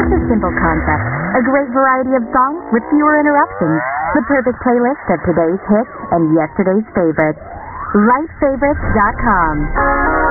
It's a simple concept. A great variety of songs with fewer interruptions. The perfect playlist of today's hits and yesterday's favorites. LightFavorites.com.